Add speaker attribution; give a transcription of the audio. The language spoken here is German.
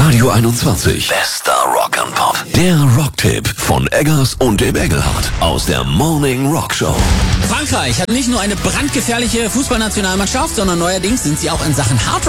Speaker 1: Radio 21. Bester Rock and Pop. Der Rocktipp von Eggers und dem Engelhardt aus der Morning Rock Show.
Speaker 2: Frankreich hat nicht nur eine brandgefährliche Fußballnationalmannschaft, sondern neuerdings sind sie auch in Sachen Hard